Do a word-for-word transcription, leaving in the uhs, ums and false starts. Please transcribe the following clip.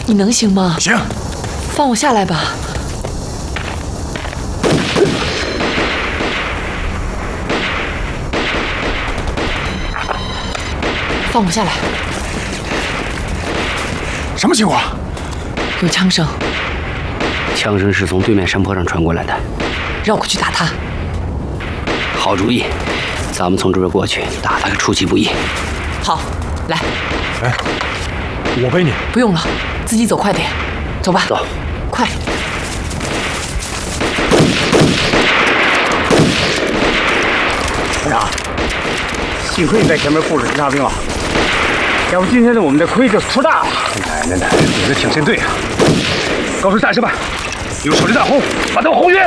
你能行吗？ 行， 放我下来吧。放我下来。 什么情况？ 有枪声。 枪声是从对面山坡上传过来的。 绕过去打他。 好主意，咱们从这边过去，打他个出其不意。 好，来。 哎，我背你。 不用了，自己走快点。走吧。 走。 快。 团长，幸亏你在前面布置侦察兵了，要不今天的我们的亏就出大了。 奶奶奶，你的挺身队啊！告诉战士们，用手榴弹轰，把他们轰晕！